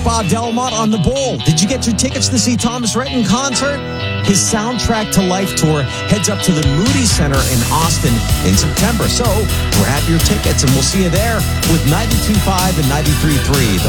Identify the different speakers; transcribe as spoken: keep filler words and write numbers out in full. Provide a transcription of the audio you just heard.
Speaker 1: Bob Delmont on The Bull. Did you get your tickets to see Thomas Rhett in concert? His Soundtrack to Life tour heads up to the Moody Center in Austin in September. So grab your tickets and we'll see you there with ninety-two point five and ninety-three point three The